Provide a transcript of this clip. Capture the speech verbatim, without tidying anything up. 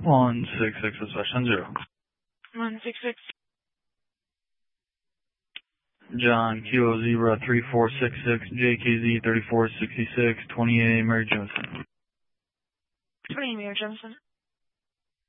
one six six, dispatch ten zero. one six six. John, Kilo Zebra three four six six, J K Z thirty-four sixty-six, twenty-eight, Mary Johnson. twenty-eight, Mary Johnson.